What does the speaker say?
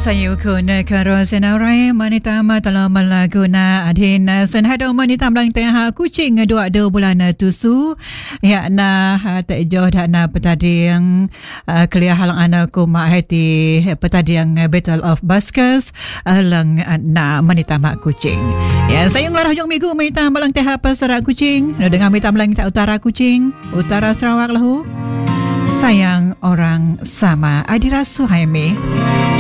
Saya kuna karo senarai manita matala malaguna adhin senhado manita melang tengah kucing dua bulan tusu ya na tak jauh dah na petadi yang kelia halang anak ku mak hati petadi yang Battle of Buskers lang na manita mak kucing ya saya ngelarah jong minggu manita melang tengah pasar kucing dengan manita melang utara kucing utara Sarawak lahu sayang orang sama Adira Suhaimi.